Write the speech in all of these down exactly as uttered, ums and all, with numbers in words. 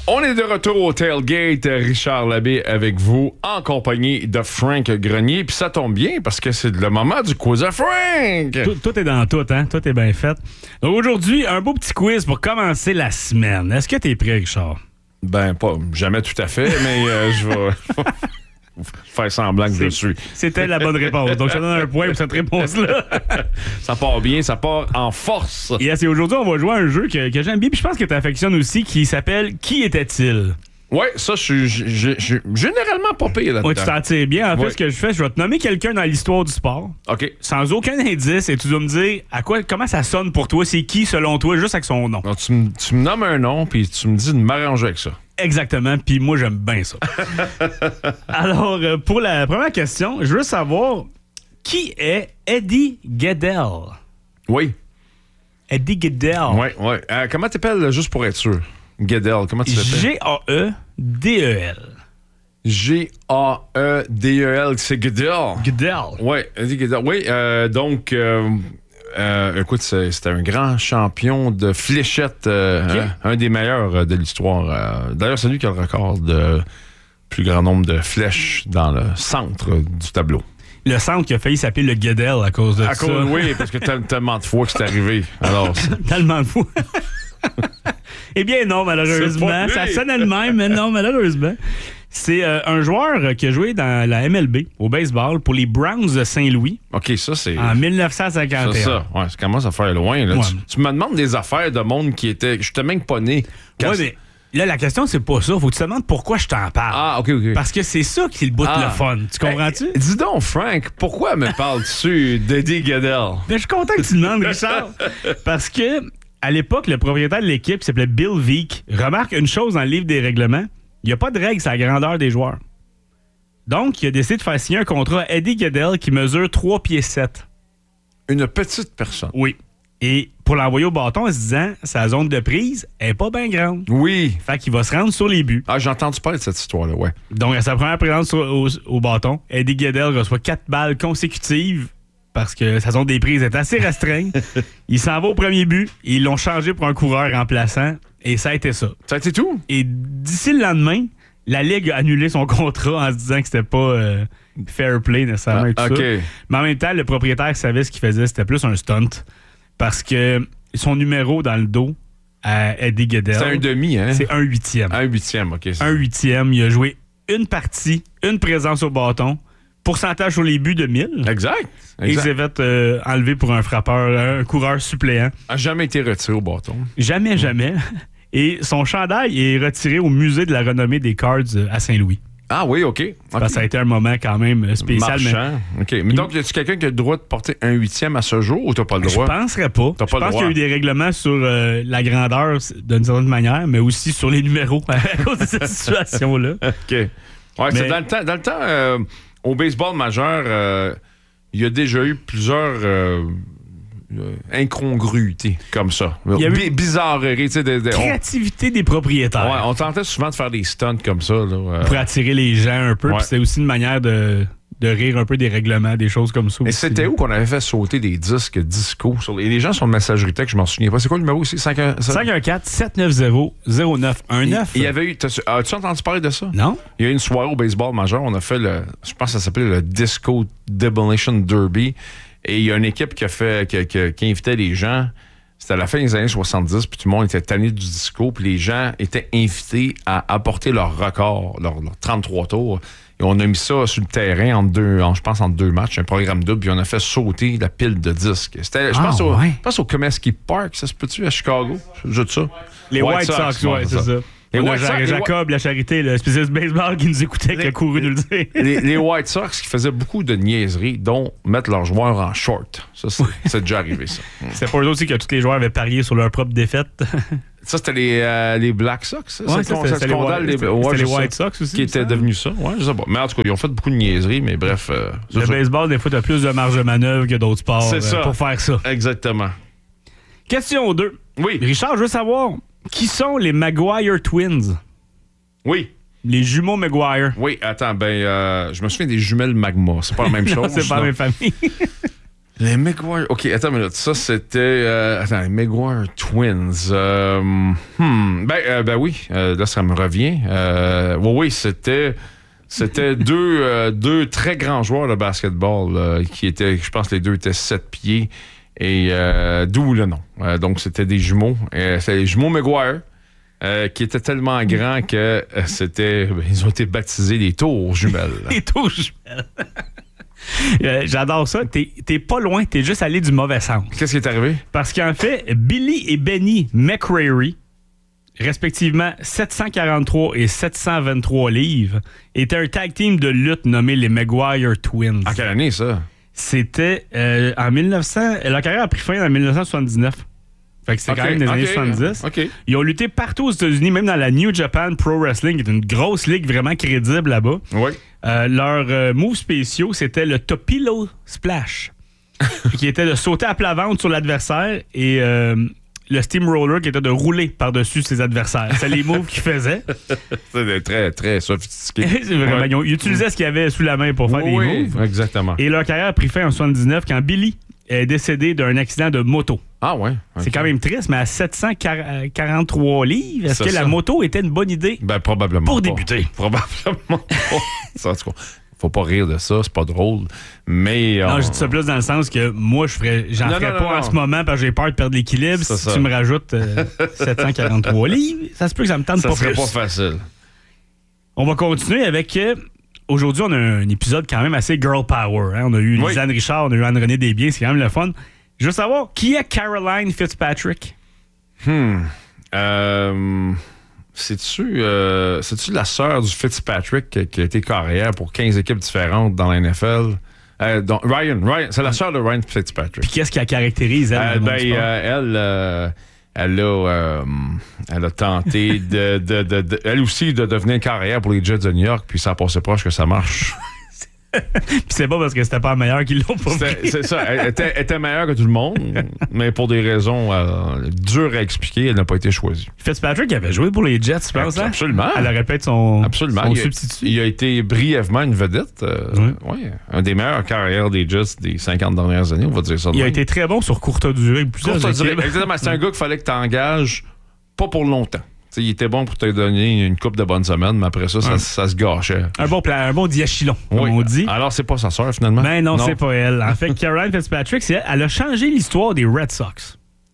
On est de retour au Tailgate, Richard Labbé avec vous, en compagnie de Frank Grenier. Puis ça tombe bien parce que c'est le moment du quiz à Frank. Tout, tout est dans tout, hein? Tout est bien fait. Donc aujourd'hui, un beau petit quiz pour commencer la semaine. Est-ce que t'es prêt, Richard? Ben, pas jamais tout à fait, mais euh, je vais faire semblant que je le suis. C'était la bonne réponse. Donc, je te donne un point pour cette réponse-là. Ça part bien, ça part en force. Yes, et aujourd'hui, on va jouer à un jeu que, que j'aime bien, puis je pense que tu affectionnes aussi, qui s'appelle « Qui était-il » ? Ouais, ça, je suis je- je- je suis généralement pas payé là-dedans. Ouais, tu t'en tires bien. En fait, Ouais. ce que je fais, je vais te nommer quelqu'un dans l'histoire du sport, OK. sans aucun indice, et tu dois me dire à quoi, comment ça sonne pour toi, c'est qui selon toi, juste avec son nom. Donc, tu, me- tu me nommes un nom, puis tu me dis de m'arranger avec ça. Exactement, puis moi, j'aime bien ça. Alors, euh, pour la première question, je veux savoir qui est Eddie Gaedel? Oui. Eddie Gaedel. Ouais, ouais. Euh, comment t'appelles, juste pour être sûr? Guedel, comment tu l'appelles? G A E D E L. G A E D E L, c'est Guedel. Gaedel. Oui, Eddie Guedel. Oui, euh, donc, euh, euh, écoute, c'est- c'était un grand champion de fléchettes, euh, Ok. hein, un des meilleurs euh, de l'histoire. Euh, D'ailleurs, c'est lui qui a le record de plus grand nombre de flèches dans le centre du tableau. Le centre qui a failli s'appeler le Gaedel à cause de À ça. cause, oui, parce que tel- tellement de fois que c'est arrivé. Alors, c'est- Tellement de fou. Eh bien, non, C'est malheureusement. pas lui. Ça sonnait de même, mais non, malheureusement. C'est euh, un joueur qui a joué dans la M L B, au baseball, pour les Browns de Saint-Louis OK, ça, c'est... en dix-neuf cent cinquante et un. C'est ça. Ouais, ça commence à faire loin. Là. Ouais. Tu, tu me demandes des affaires de monde qui étaient... Je suis même pas né. Quand Ouais, mais là, la question, c'est pas ça. Faut que tu te demandes pourquoi je t'en parle. Ah, OK, OK. Parce que c'est ça qui est le bout de Ah. le fun. Tu comprends-tu? Hey, dis donc, Frank, pourquoi me parles-tu d'Eddie Gaedel? Mais je suis content que tu me demandes, Richard. Parce que, à l'époque, le propriétaire de l'équipe, qui s'appelait Bill Veeck, remarque une chose dans le livre des règlements. Il n'y a pas de règle sur la grandeur des joueurs. Donc, il a décidé de faire signer un contrat à Eddie Gaedel qui mesure trois pieds sept. Une petite personne. Oui. Et pour l'envoyer au bâton en se disant, sa zone de prise est pas bien grande. Oui. Fait qu'il va se rendre sur les buts. Ah, j'ai entendu parler de cette histoire-là, ouais. Donc, à sa première présence sur- au, au bâton, Eddie Gaedel reçoit quatre balles consécutives parce que sa zone des prises est assez restreinte. Il s'en va au premier but. Et ils l'ont changé pour un coureur remplaçant. Et ça a été ça. Ça a été tout? Et d'ici le lendemain, la Ligue a annulé son contrat en se disant que c'était pas euh, fair play nécessairement. et tout Ah, OK. ça. Mais en même temps, le propriétaire savait ce qu'il faisait. C'était plus un stunt. Parce que son numéro dans le dos à Eddie Gaedel, C'est un demi, hein? c'est un huitième. Un huitième, OK. c'est- Un huitième. Il a joué une partie, une présence au bâton, pourcentage sur les buts de mille. Exact. Et il exact. s'est fait euh, enlever pour un frappeur, un coureur suppléant. A jamais été retiré au bâton. Jamais, jamais. Et son chandail est retiré au musée de la renommée des Cards euh, à Saint-Louis. Ah oui, OK. OK. Parce que ça a été un moment quand même euh, spécial. mais Marchand. OK. Mais donc, y a-tu quelqu'un qui a le droit de porter un huitième à ce jour ou t'as pas le Je droit? penserais pas. T'as Je pas le pense droit. qu'il y a eu des règlements sur euh, la grandeur d'une certaine manière, mais aussi sur les numéros à cause de cette situation-là. OK. Ouais, Mais- c'est dans le temps, dans le temps euh, au baseball majeur, euh, il y a déjà eu plusieurs euh, euh, incongruités comme ça. Il y a eu- Bi- bizarreries, tu sais. des- des- on, Créativité des propriétaires. ouais, on tentait souvent de faire des stunts comme ça. Là, euh. Pour attirer les gens un peu. Ouais. Puis c'était aussi une manière de, de rire un peu des règlements, des choses comme ça. Mais aussi. c'était où qu'on avait fait sauter des disques disco? Sur les, les gens sur le messagerie texte, je m'en souviens pas. C'est quoi le numéro aussi? cinq un sept? cinq un quatre sept neuf zéro zéro neuf un neuf. Il y avait eu. t'as- As-tu entendu parler de ça? Non? Il y a eu une soirée au baseball majeur. On a fait le. Je pense que ça s'appelait le Disco Demolition Derby. Et il y a une équipe qui a fait. qui, qui- qui invitait les gens. C'était à la fin des années soixante-dix, puis tout le monde était tanné du disco, puis les gens étaient invités à apporter leur record, leur, leur trente-trois tours. Et on a mis ça sur le terrain, entre deux, en, je pense, entre deux matchs, un programme double, puis on a fait sauter la pile de disques. C'était, je Ah, pense, au, ouais. je pense au Comiskey Park, ça se peut-tu, à Chicago? Je dis ça. Les White, Sox, ouais, c'est ça. Les On a White Ja- Sox, les Jacob, la charité, le spécialiste baseball qui nous écoutait, qui a couru nous le dire. les, les White Sox qui faisaient beaucoup de niaiseries, dont mettre leurs joueurs en short. Ça, c'est, c'est déjà arrivé, ça. C'est pour eux aussi que tous les joueurs avaient parié sur leur propre défaite. Ça, c'était les, euh, les Black Sox, ça? Ouais, C'est ça, le con- c'était- c'est c'était le les scandale White- des- c'était- ouais, c'était je les sais. White Sox aussi, Qui il me était semble. devenu ça. Ouais, je sais pas. Mais en tout cas, ils ont fait beaucoup de niaiseries, mais bref. euh, c'est Le ça. baseball, des fois, t'as plus de marge de manœuvre que d'autres sports C'est euh, ça. pour faire ça. Exactement. Question deux. Oui. Richard, je veux savoir, qui sont les Maguire Twins? Oui. Les jumeaux Maguire. Oui, attends, ben, euh, je me souviens des jumelles Magma. C'est pas la même chose. Non, c'est pas la non. même famille. Les Maguire. OK, attends une minute. Ça, c'était... Euh, attends, les Maguire Twins. Euh, hmm, ben, euh, ben oui, euh, là, ça me revient. Euh, oui, oui, c'était... C'était deux, euh, deux très grands joueurs de basketball euh, qui étaient... Je pense que les deux étaient sept pieds. Et euh, d'où le nom. Euh, donc, c'était des jumeaux. Euh, c'était les jumeaux Maguire. Euh, qui étaient tellement grands que euh, c'était... Ben, ils ont été baptisés les tours jumelles. Les tours jumelles. Euh, j'adore ça. T'es, t'es pas loin, t'es juste allé du mauvais sens. Qu'est-ce qui est arrivé? Parce qu'en fait, Billy et Benny McCreary, respectivement sept cent quarante-trois et sept cent vingt-trois livres, étaient un tag team de lutte nommé les Maguire Twins. En quelle année, ça? C'était euh, en mille neuf cents... Leur carrière a pris fin en dix-neuf cent soixante-dix-neuf. Fait que c'était okay, quand même des okay, années soixante-dix. Okay. Ils ont lutté partout aux États-Unis, même dans la New Japan Pro Wrestling, qui est une grosse ligue vraiment crédible là-bas. Oui. Euh, leurs euh, moves spéciaux, c'était le Topilo Splash, qui était de sauter à plat ventre sur l'adversaire, et euh, le Steamroller, qui était de rouler par-dessus ses adversaires. C'est les moves qu'ils faisaient. C'était très, très sophistiqué. C'est vraiment, ouais. Ils, ont, ils utilisaient ce qu'ils avaient sous la main pour faire oui, des moves. Exactement. Et leur carrière a pris fin en soixante-dix-neuf quand Billy est décédé d'un accident de moto. Ah ouais? Okay. C'est quand même triste, mais à sept cent quarante-trois livres, est-ce c'est que ça. La moto était une bonne idée? Ben, probablement Pour pas. débuter. Probablement pas. Ça, en tout cas, faut pas rire de ça, c'est pas drôle. Mais... Non, on... je dis ça plus dans le sens que moi, je ferais, j'en non, ferais non, pas non, en non. ce moment parce que j'ai peur de perdre l'équilibre. C'est Si ça. tu me rajoutes euh, sept cent quarante-trois livres, ça se peut que ça me tente ça pas serait plus. pas facile. On va continuer avec... Euh, aujourd'hui, on a un épisode quand même assez girl power. Hein? On a eu oui. Lisanne Richard, on a eu Anne-Renée Desbiens, c'est quand même le fun. Je veux savoir, qui est Caroline Fitzpatrick? Hmm. Euh... C'est-tu, euh, c'est-tu la sœur du Fitzpatrick qui, qui a été carrière pour quinze équipes différentes dans la N F L? Euh, donc, Ryan, Ryan, c'est la sœur de Ryan Fitzpatrick. Puis qu'est-ce qui la caractérise, elle? Euh, ben, euh, elle, euh, elle, a, euh, elle a tenté, de, de, de, de, elle aussi, de devenir carrière pour les Jets de New York, puis ça a passé proche que ça marche. Puis c'est pas parce que c'était pas meilleur qu'ils l'ont pas C'était, pris. c'est ça, elle était, elle était meilleure que tout le monde, mais pour des raisons euh, dures à expliquer, elle n'a pas été choisie. Fitzpatrick avait joué pour les Jets, tu penses? Hein? Absolument. Elle aurait pu être son, Absolument. son il, a, substitut. il a été brièvement une vedette. Euh, oui. Ouais, un des meilleures carrières des Jets des cinquante dernières années, on va dire ça. De il même. a été très bon sur courte durée. Courte durée. Exactement. C'est un gars qu'il fallait que tu engages pas pour longtemps. T'sais, il était bon pour te donner une coupe de bonnes semaines, mais après ça, ça, ouais. ça se gâchait. Un bon plan, un bon diachylon, comme oui. on dit. Alors, c'est pas sa sœur, finalement? Ben non, non. c'est pas elle. En fait, Caroline Fitzpatrick, c'est elle. Elle a changé l'histoire des Red Sox.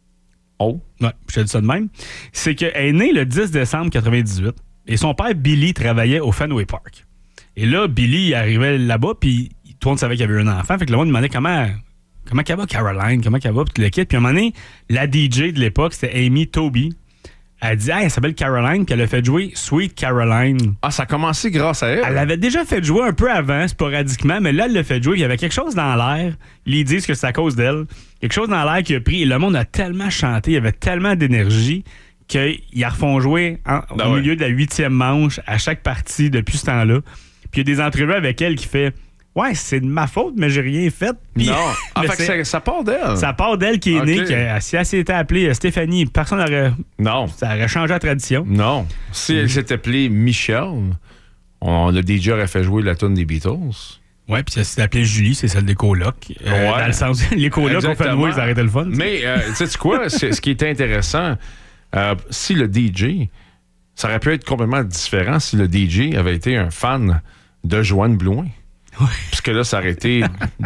Oh? Ouais, je te dis ça de même. C'est qu'elle est née le dix décembre quatre-vingt-dix-huit et son père, Billy, travaillait au Fenway Park. Et là, Billy arrivait là-bas, puis tout le monde savait qu'il y avait un enfant. Fait que le monde demandait comment... Comment qu'elle va, Caroline? Comment qu'elle va? Puis le kit. Puis à un moment donné, la D J de l'époque, c'était Amy Toby. Elle a dit, hey, elle s'appelle Caroline, puis elle a fait jouer Sweet Caroline. Ah, ça a commencé grâce à elle? Elle l'avait déjà fait jouer un peu avant, sporadiquement, mais là, elle l'a fait jouer. Il y avait quelque chose dans l'air. Ils disent que c'est à cause d'elle. Quelque chose dans l'air qui a pris. Et le monde a tellement chanté, il y avait tellement d'énergie qu'ils la refont jouer en, ben au ouais. milieu de la huitième manche à chaque partie depuis ce temps-là. Puis il y a des entrevues avec elle qui fait ouais, c'est de ma faute, mais j'ai rien fait. Puis, non. Ah, fait que ça, ça part d'elle. Ça part d'elle qui est okay. née. Qui a, si elle s'était appelée Stéphanie, personne n'aurait. Non. Ça aurait changé la tradition. Non. Si mm-hmm. elle s'était appelée Michelle, on, le D J aurait fait jouer la tune des Beatles. Oui, puis ça s'est appelé Julie, c'est celle des colocs. Euh, ouais. Dans le sens, les colocs ont fait jouer, ça arrêtait le fun. Mais, euh, tu sais quoi, c'est, ce qui est intéressant, euh, si le D J, ça aurait pu être complètement différent si le D J avait été un fan de Joanne Blouin. Oui. Puisque là, ça aurait été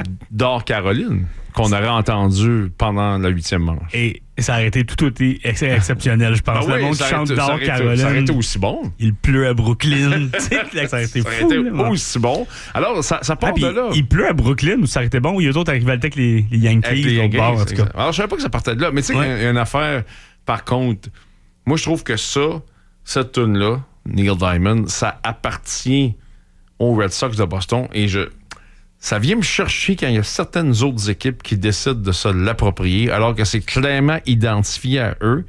Dor Caroline qu'on aurait entendu pendant la huitième manche. Et ça aurait été tout aussi ex- exceptionnel, je pense. Ben le oui, monde qui chante Dor Caroline. Ça aurait été aussi bon. Il pleut à Brooklyn. ça aurait été ça aurait fou. été là, aussi bon. Alors, ça, ça part ah, de là. Il pleut à Brooklyn ou ça aurait été bon ou il y a d'autres rivalités avec les, les Yankees. Avec les Yankees, bord, en tout cas. Alors, je savais pas que ça partait de là. Mais tu sais, ouais. il y a une affaire, par contre, moi, je trouve que ça, cette tune-là, Neil Diamond, ça appartient aux Red Sox de Boston et je... Ça vient me chercher quand il y a certaines autres équipes qui décident de se l'approprier, alors que c'est clairement identifié à eux.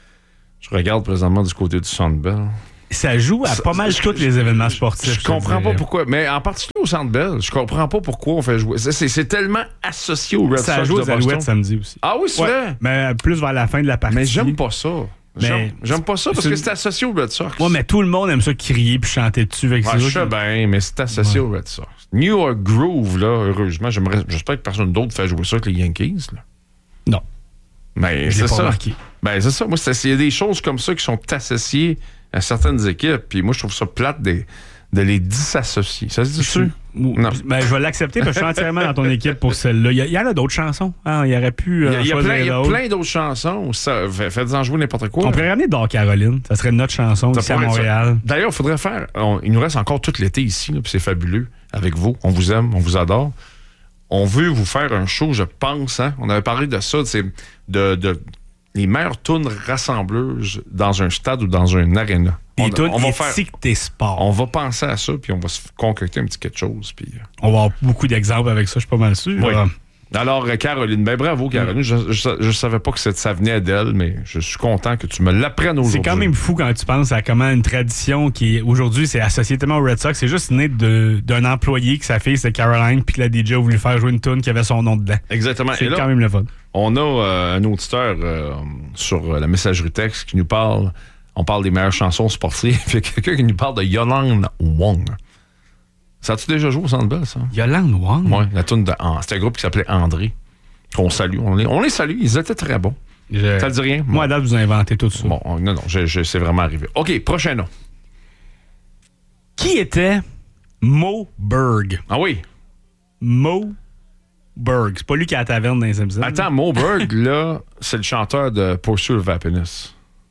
Je regarde présentement du côté du Centre Bell. Ça joue à pas mal tous les événements sportifs. Je, je comprends pas pourquoi. Mais en particulier au Centre Bell, je comprends pas pourquoi on fait jouer. C'est, c'est, c'est tellement associé aux Red Sox de Boston. Ça joue aux Alouettes samedi aussi. Ah oui, c'est ouais, vrai? Mais plus vers la fin de la partie. Mais j'aime pas ça. J'aime, j'aime pas ça parce c'est... que c'est associé aux Red Sox. Ouais, mais tout le monde aime ça crier puis chanter dessus avec ouais, je sais bien, mais c'est associé ouais. aux Red Sox. New York Groove, là, heureusement, j'aimerais, j'espère que personne d'autre fait jouer ça avec les Yankees. Là. Non. Mais je c'est l'ai pas ça. remarqué. Ben, c'est ça. Moi, il y a des choses comme ça qui sont associées à certaines équipes. Puis moi, je trouve ça plate de, de les disassocier. Ça se dit dessus? Non. Ben, je vais l'accepter parce que je suis entièrement dans ton équipe pour celle-là. Il y, y en a d'autres chansons. Hein? Il y aurait pu. Euh, il y a, plein, il y a plein d'autres chansons. Ça, faites-en jouer n'importe quoi. On pourrait ramener Dor Caroline. Ça serait notre chanson ça ici à Montréal. D'ailleurs, il faudrait faire. On, il nous reste encore tout l'été ici, là, puis c'est fabuleux avec vous. On vous aime, on vous adore. On veut vous faire un show, je pense. Hein? On avait parlé de ça, de, de les meilleures tunes rassembleuses dans un stade ou dans un aréna. Des tunes éthiques des sports. On va penser à ça, puis on va se concocter un petit quelque chose. Puis... On va avoir beaucoup d'exemples avec ça, je suis pas mal sûr. Oui. Alors, Caroline, ben bravo, Caroline. Mm. Je ne savais pas que ça venait d'elle, mais je suis content que tu me l'apprennes aujourd'hui. C'est quand même fou quand tu penses à comment une tradition qui, aujourd'hui, c'est associée tellement au Red Sox. C'est juste né de, d'un employé que sa fille, c'est Caroline, puis que la D J a voulu faire jouer une tune qui avait son nom dedans. Exactement. C'est Et là, quand même le fun. On a euh, un auditeur euh, sur la messagerie texte qui nous parle. On parle des meilleures chansons sportives. Il y a quelqu'un qui nous parle de Yolande Wong. Ça a-tu déjà joué au Centre Bell, ça? Yolande Wong? Oui, la tune de... C'était un groupe qui s'appelait André. Qu'on salue. On les, on les salue. Ils étaient très bons. Je... Ça te dit rien? Moi, à date, vous inventez tout ça. Bon, non, non, je, je, c'est vraiment arrivé. OK, prochain nom. Qui était Mo Berg? Ah oui? Mo Berg. C'est pas lui qui a la taverne dans les Simpsons. Attends, Mo Berg, là, c'est le chanteur de Pursuit of Happiness.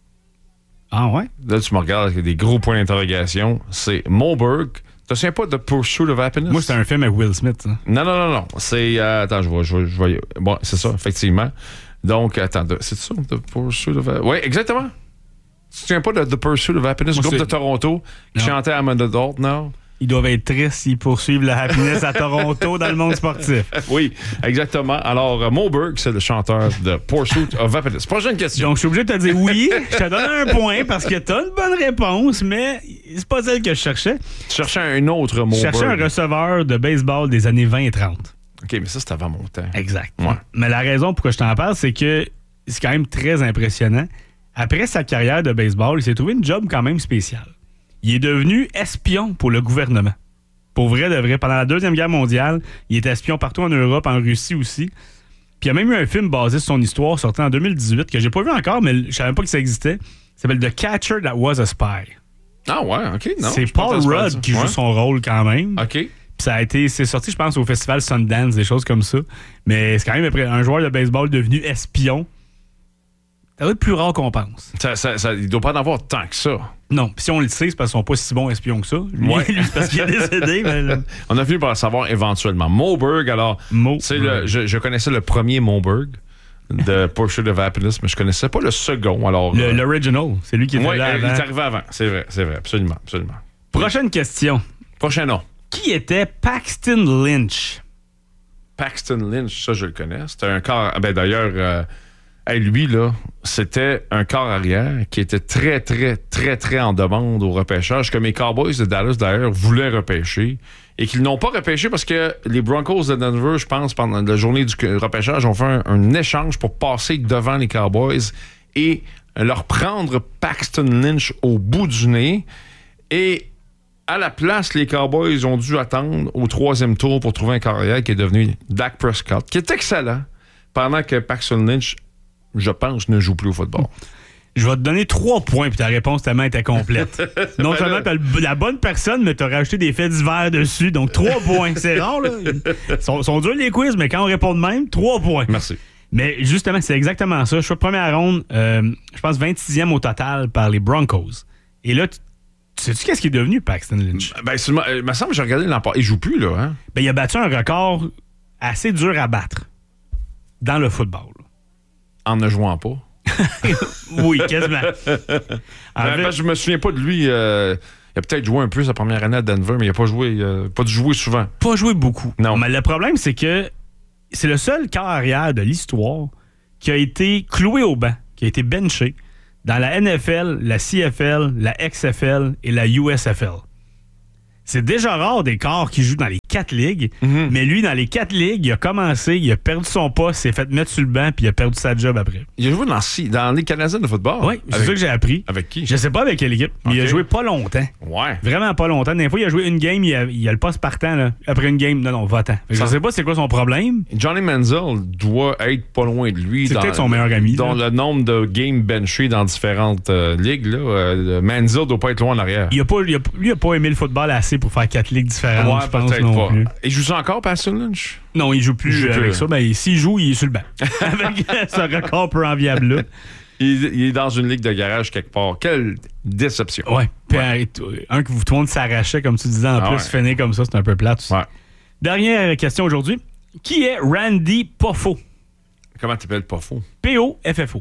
Ah ouais? Là, tu me regardes avec des gros points d'interrogation. C'est Mo Berg. Tu te souviens pas de Pursuit of Happiness? Moi, c'est un film avec Will Smith, ça. Non, non, non, non. C'est... Euh, attends, je vois, je vois, je vois. Bon, c'est ça, effectivement. Donc, attends, de, c'est ça, The Pursuit of Happiness? Oui, exactement. Tu te souviens pas de The Pursuit of Happiness, Moi, groupe c'est... de Toronto, qui non. chantait I'm an Adult Now? Ils doivent être tristes s'ils poursuivent la happiness à Toronto dans le monde sportif. Oui, exactement. Alors, Mo Berg, c'est le chanteur de Pursuit of Happiness. Prochaine question. Donc, je suis obligé de te dire oui. Je te donne un point parce que tu as une bonne réponse, mais c'est pas celle que je cherchais. Tu cherchais un autre Mo Berg. Je cherchais un receveur de baseball des années vingt et trente. OK, mais ça, c'est avant mon temps. Exact. Ouais. Mais la raison pourquoi je t'en parle, c'est que c'est quand même très impressionnant. Après sa carrière de baseball, il s'est trouvé une job quand même spéciale. Il est devenu espion pour le gouvernement. Pour vrai, de vrai. Pendant la Deuxième Guerre mondiale, il était espion partout en Europe, en Russie aussi. Puis il y a même eu un film basé sur son histoire sorti en deux mille dix-huit que j'ai pas vu encore, mais je savais pas que ça existait. Il s'appelle The Catcher That Was a Spy. Ah ouais, OK. Non, c'est Paul Rudd qui ouais. joue son rôle quand même. OK. Puis ça a été, c'est sorti, je pense, au festival Sundance, des choses comme ça. Mais c'est quand même un joueur de baseball devenu espion. Ça doit être plus rare qu'on pense. Ça, ça, ça, il ne doit pas en avoir tant que ça. Non, puis si on le sait, c'est parce qu'ils sont pas si bons espions que ça. Lui, ouais. lui c'est parce qu'il est décédé. Mais... On a fini par le savoir éventuellement. Mo Berg, alors, Mo c'est le, je, je connaissais le premier Mo Berg de Pursuit of Happiness, mais je connaissais pas le second. Alors, le, euh... L'original, c'est lui qui était ouais, là avant. Il est arrivé avant, c'est vrai, c'est vrai, absolument, absolument. Prochaine question. Prochain nom. Qui était Paxton Lynch? Paxton Lynch, ça je le connais. C'était un corps... Ben d'ailleurs... Euh... Hey, lui, là, c'était un corps arrière qui était très, très, très, très en demande au repêchage, que mes Cowboys de Dallas, d'ailleurs, voulaient repêcher et qu'ils n'ont pas repêché parce que les Broncos de Denver, je pense, pendant la journée du repêchage, ont fait un, un échange pour passer devant les Cowboys et leur prendre Paxton Lynch au bout du nez. Et à la place, les Cowboys ont dû attendre au troisième tour pour trouver un corps arrière qui est devenu Dak Prescott, qui est excellent, pendant que Paxton Lynch, je pense, ne joue plus au football. Je vais te donner trois points, puis ta réponse tellement était complète. Non ben seulement t'as la bonne personne, mais t'as rajouté des faits divers dessus, donc trois points. C'est rare, là. Ils sont, sont durs les quiz, mais quand on répond de même, trois points. Merci. Mais justement, c'est exactement ça. Choix de première ronde, euh, je pense vingt-sixième au total par les Broncos. Et là, tu sais-tu qu'est-ce qui est devenu Paxton Lynch? Ben, il me semble que j'ai regardé l'an passé. Il joue plus, là. Hein? Ben, il a battu un record assez dur à battre dans le football. En ne jouant pas. Oui, quasiment. Ben, ben, je me souviens pas de lui. Euh, il a peut-être joué un peu sa première année à Denver, mais il n'a pas joué, euh, pas dû jouer souvent. Pas joué beaucoup. Non. Mais le problème, c'est que c'est le seul quart arrière de l'histoire qui a été cloué au banc, qui a été benché dans la N F L, la C F L, la X F L et la U S F L. C'est déjà rare des corps qui jouent dans les quatre ligues, mm-hmm. mais lui, dans les quatre ligues, il a commencé, il a perdu son poste, s'est fait mettre sur le banc, puis il a perdu sa job après. Il a joué dans, dans les Canadiens de football? Oui, c'est avec, ça que j'ai appris. Avec qui? Je sais pas avec quelle équipe, mais okay. il a joué pas longtemps. Ouais. Vraiment pas longtemps. Des fois, il a joué une game, il a, il a le poste partant, là. Après une game, non, non, va-t'en. Je sais pas c'est quoi son problème. Johnny Manziel doit être pas loin de lui. C'est dans, peut-être son meilleur ami. Dans le nombre de games benchés dans différentes euh, ligues, là, euh, Manziel doit pas être loin en arrière. Il a pas, il a, lui, il a pas aimé le football assez pour faire quatre ligues différentes, ouais, je pense. Non pas. Plus. Il joue ça encore, Pastor Lynch? Non, il joue plus il joue avec plus. ça. Ben, s'il joue, il est sur le banc. Avec ce record peu enviable-là. Il, il est dans une ligue de garage quelque part. Quelle déception. Ouais. Puis ouais. Un, un que vous tout le monde s'arrachait, comme tu disais, en ah plus, ouais. finir comme ça, c'est un peu plate. Ouais. Dernière question aujourd'hui. Qui est Randy Poffo? Comment t'appelles Poffo? P O F F O.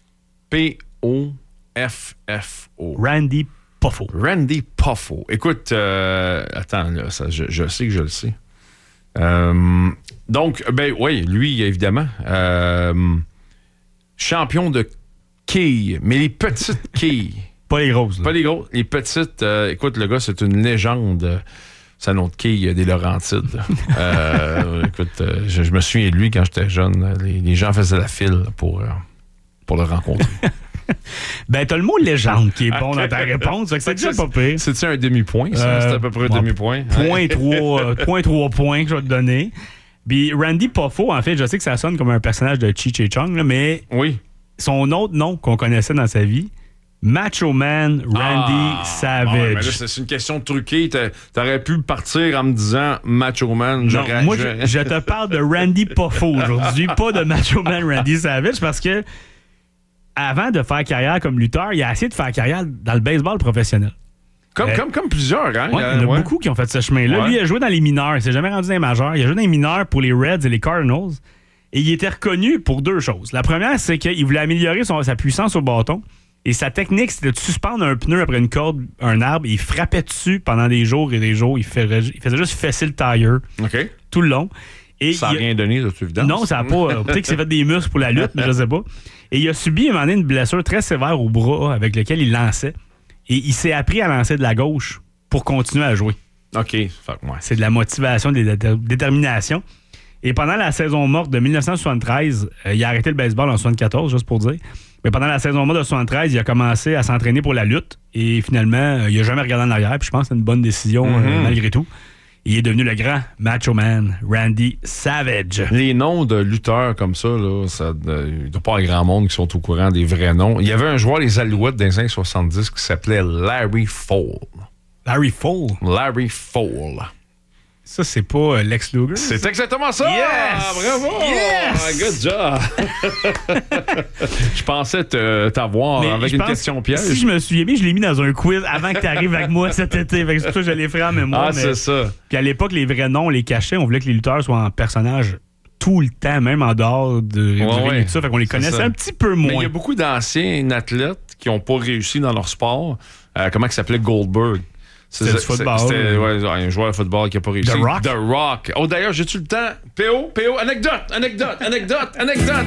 P O F F O. Randy Poffo. Randy Poffo. Écoute, euh, attends, là, ça, je, je sais que je le sais. Euh, donc, ben oui, lui, évidemment. Euh, champion de quilles, mais les petites quilles. Pas les grosses. Là. Pas les grosses. Les petites. Euh, écoute, le gars, c'est une légende. C'est un autre quille des Laurentides. euh, écoute, euh, je, je me souviens de lui quand j'étais jeune. Les, les gens faisaient la file pour, euh, pour le rencontrer. Ben, t'as le mot légende qui est bon dans ta réponse. Fait que c'est déjà pas pire. C'est-tu un demi-point, ça? Euh, c'est à peu près un bon, demi-point. Point trois, point trois points que je vais te donner. Puis Randy Poffo, en fait, je sais que ça sonne comme un personnage de Cheech et Chong, là, mais oui. son autre nom qu'on connaissait dans sa vie, Macho Man Randy ah, Savage. Ah ouais, mais là, c'est une question truquée. T'aurais pu partir en me disant Macho Man. Non, moi, je, je te parle de Randy Poffo aujourd'hui, pas de Macho Man Randy Savage, parce que avant de faire carrière comme lutteur, il a essayé de faire carrière dans le baseball professionnel. Comme, euh, comme, comme plusieurs, hein? Ouais, il y en a ouais. beaucoup qui ont fait ce chemin-là. Ouais. Lui, il a joué dans les mineurs. Il s'est jamais rendu dans les majeurs. Il a joué dans les mineurs pour les Reds et les Cardinals. Et il était reconnu pour deux choses. La première, c'est qu'il voulait améliorer son, sa puissance au bâton. Et sa technique, c'était de suspendre un pneu après une corde, un arbre. Et il frappait dessus pendant des jours et des jours. Il faisait, il faisait juste fesser le tire okay. tout le long. Et ça n'a rien donné, de toute évidence. Non, ça n'a pas. Euh, peut-être qu'il s'est fait des muscles pour la lutte, mais je ne sais pas. Et il a subi à un moment donné une blessure très sévère au bras avec lequel il lançait. Et il s'est appris à lancer de la gauche pour continuer à jouer. OK. Fuck, ouais. C'est de la motivation, de la dé- détermination. Et pendant la saison morte de dix-neuf cent soixante-treize, euh, il a arrêté le baseball en soixante-quatorze, juste pour dire. Mais pendant la saison morte de soixante-treize, il a commencé à s'entraîner pour la lutte. Et finalement, euh, il n'a jamais regardé en arrière. Puis je pense que c'est une bonne décision mm-hmm. euh, malgré tout. Il est devenu le grand Macho Man Randy Savage. Les noms de lutteurs comme ça, là, ça euh, il ne doit pas y avoir grand monde qui sont au courant des vrais noms. Il y avait un joueur des Alouettes dans les années soixante-dix qui s'appelait Larry Fowle. Larry Fowle? Larry Fowle. Ça, c'est pas euh, Lex Luger? C'est exactement ça! Yes! Ah, bravo! Yes! Good job! Je pensais te, t'avoir mais avec une question piège. Si je me souviens bien, je l'ai mis dans un quiz avant que tu arrives avec moi cet été. Fait que c'est pour ça que je l'ai fait en mémoire. Ah, mais... c'est ça. Puis à l'époque, les vrais noms, on les cachait. On voulait que les lutteurs soient en personnage tout le temps, même en dehors de, ouais, du ring et tout ça. Fait qu'on les connaissait ça. Un petit peu moins. Mais il y a beaucoup d'anciens athlètes qui n'ont pas réussi dans leur sport. Euh, comment il s'appelait Goldberg? C'était du football. C'était ouais, un joueur de football qui n'a pas réussi. The Rock. The Rock. Oh, d'ailleurs, j'ai-tu le temps? P O, P O, anecdote, anecdote, anecdote, anecdote.